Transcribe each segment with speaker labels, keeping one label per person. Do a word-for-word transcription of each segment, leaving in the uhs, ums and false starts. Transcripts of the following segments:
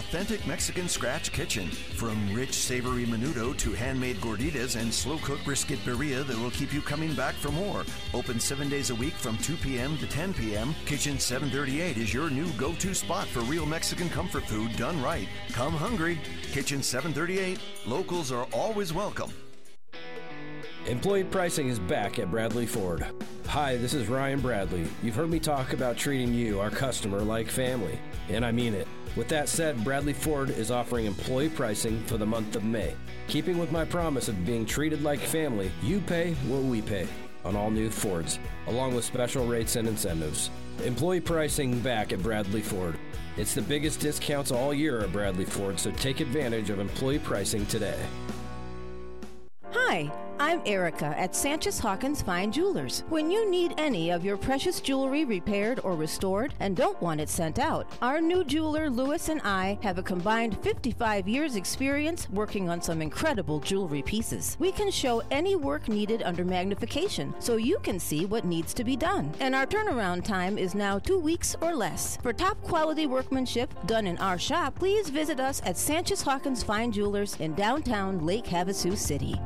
Speaker 1: authentic Mexican scratch kitchen. From rich, savory menudo to handmade gorditas and slow-cooked brisket birria that will keep you coming back for more. Open seven days a week from two p.m. to ten p.m., Kitchen seven thirty-eight is your new go-to spot for real Mexican comfort food done right. Come hungry. Kitchen seven thirty-eight. Locals are always welcome.
Speaker 2: Employee pricing is back at Bradley Ford. Hi, this is Ryan Bradley. You've heard me talk about treating you, our customer, like family, and I mean it. With that said, Bradley Ford is offering employee pricing for the month of May. Keeping with my promise of being treated like family, you pay what we pay on all new Fords, along with special rates and incentives. Employee pricing back at Bradley Ford. It's the biggest discounts all year at Bradley Ford, so take advantage of employee pricing today.
Speaker 3: Hi, I'm Erica at Sanchez Hawkins Fine Jewelers. When you need any of your precious jewelry repaired or restored and don't want it sent out, our new jeweler Louis and I have a combined fifty-five years experience working on some incredible jewelry pieces. We can show any work needed under magnification so you can see what needs to be done. And our turnaround time is now two weeks or less. For top quality workmanship done in our shop, please visit us at Sanchez Hawkins Fine Jewelers in downtown Lake Havasu City.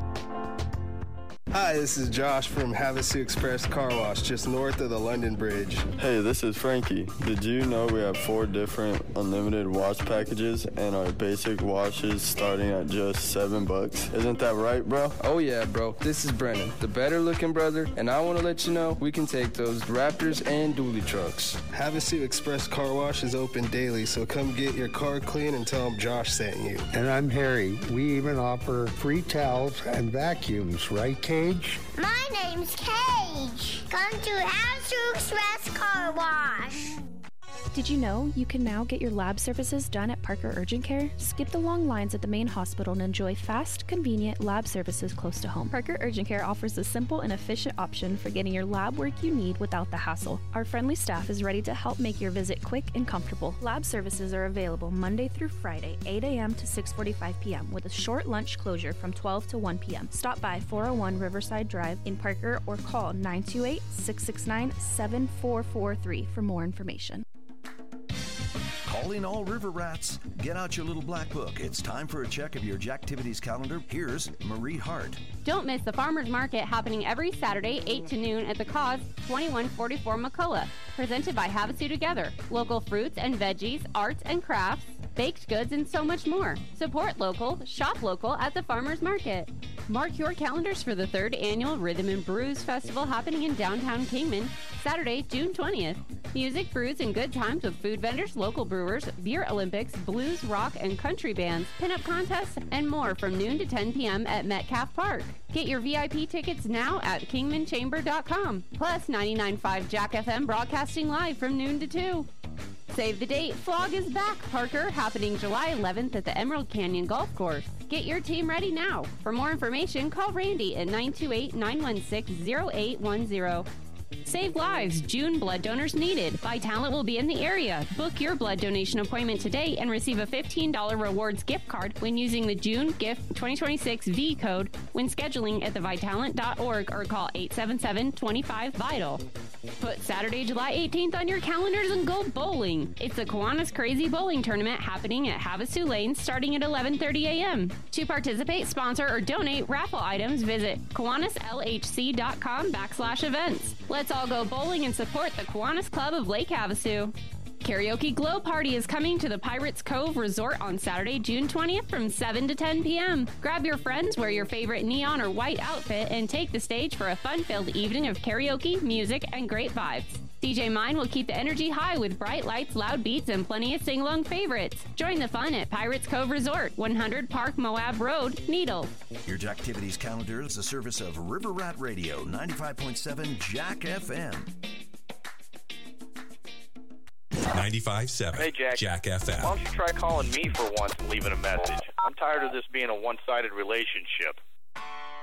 Speaker 4: Hi, this is Josh from Havasu Express Car Wash, just north of the London Bridge.
Speaker 5: Hey, this is Frankie. Did you know we have four different unlimited wash packages and our basic washes starting at just seven bucks? Isn't that right, bro?
Speaker 6: Oh yeah, bro. This is Brennan, the better looking brother, and I want to let you know we can take those Raptors and dually trucks.
Speaker 4: Havasu Express Car Wash is open daily, so come get your car clean and tell them Josh sent you.
Speaker 7: And I'm Harry. We even offer free towels and vacuums, right, Kate?
Speaker 8: My name's Cage. Come to Havasu Express Car Wash.
Speaker 9: Did you know you can now get your lab services done at Parker Urgent Care? Skip the long lines at the main hospital and enjoy fast, convenient lab services close to home. Parker Urgent Care offers a simple and efficient option for getting your lab work you need without the hassle. Our friendly staff is ready to help make your visit quick and comfortable. Lab services are available Monday through Friday, eight a.m. to six forty-five p.m. with a short lunch closure from twelve to one p.m. Stop by four oh one Riverside Drive in Parker or call nine two eight, six six nine, seven four four three for more information.
Speaker 1: Calling all river rats. Get out your little black book. It's time for a check of your Jacktivities calendar. Here's Marie Hart.
Speaker 10: Don't miss the Farmers Market happening every Saturday, eight to noon at the Cause, twenty-one forty-four McCullough. Presented by Havasu Together. Local fruits and veggies, arts and crafts, baked goods, and so much more. Support local, shop local at the Farmers Market. Mark your calendars for the third annual Rhythm and Brews Festival happening in downtown Kingman, Saturday, June twentieth. Music, brews, and good times with food vendors, local brewers, beer Olympics, blues, rock, and country bands, pinup contests, and more from noon to ten p.m. at Metcalf Park. Get your V I P tickets now at kingman chamber dot com. Plus ninety-nine point five Jack F M broadcasting live from noon to two. Save the date. Flog is back, Parker, happening July eleventh at the Emerald Canyon Golf Course. Get your team ready now. For more information, call Randy at nine two eight, nine one six, zero eight one zero. Save lives. June blood donors needed. Vitalant will be in the area. Book your blood donation appointment today and receive a fifteen dollars rewards gift card when using the June Gift twenty twenty-six V code when scheduling at the vitalant dot org or call eight seven seven, two five, VITAL. Put Saturday, July eighteenth on your calendars and go bowling. It's the Kiwanis Crazy Bowling Tournament happening at Havasu Lane starting at eleven thirty a.m. To participate, sponsor, or donate raffle items, visit Kiwanis L H C dot com backslash events. Let's all go bowling and support the Kiwanis Club of Lake Havasu. Karaoke Glow Party is coming to the Pirates Cove Resort on Saturday, June twentieth from seven to ten p.m. Grab your friends, wear your favorite neon or white outfit, and take the stage for a fun-filled evening of karaoke, music, and great vibes. D J Mine will keep the energy high with bright lights, loud beats, and plenty of sing-along favorites. Join the fun at Pirates Cove Resort, one hundred Park Moab Road, Needle.
Speaker 1: Your Jacktivities calendar is a service of River Rat Radio, ninety-five point seven Jack F M.
Speaker 11: ninety-five point seven
Speaker 12: Hey, Jack.
Speaker 11: Jack F M.
Speaker 12: Why don't you try calling me for once and leaving a message? I'm tired of this being a one-sided relationship.